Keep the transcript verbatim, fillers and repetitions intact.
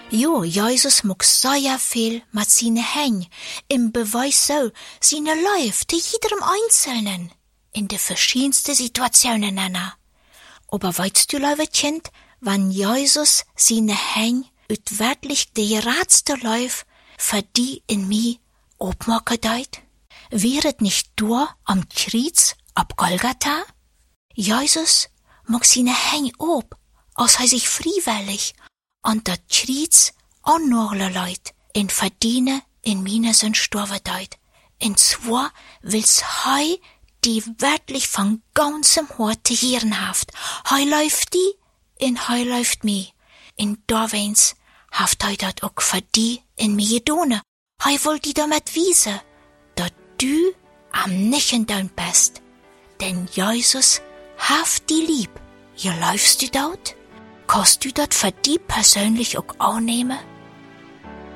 Jo, Jesus mag sehr viel mit seine Hände, im Beweis so, seine Life, die jedem Einzelnen, in de verschiedenste Situationen nennen. Aber weißt du, liebe Kind, wenn Jesus seine Hände ut wirklich die geradste Life für die in mi obmachen deit? Wäret nicht du am Kreuz ab Golgatha? Jesus mag seine Hände ob, als er sich freiwillig an dat Kreuz annorle leut, in verdiene in mine sind Storve deit. Und zwar will's hei die wirklich von ganzem Harte hieren haft. Hei läuft die, in hei läuft mi. In daweins haft hei dat ook für die in mi gedone. Hei wollt die damit wiese, dat du am nichen dein bist. Denn Jesus haft die lieb. Je läufst du dort? Kannst du dat für die persönlich auch annehmen?